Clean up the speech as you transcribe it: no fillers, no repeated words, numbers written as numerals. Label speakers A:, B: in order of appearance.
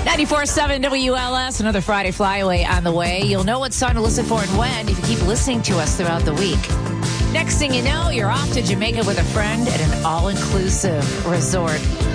A: 94.7 WLS, another Friday Flyaway on the way. You'll know what song to listen for and when if you keep listening to us throughout the week. Next thing you know, you're off to Jamaica with a friend at an all-inclusive resort.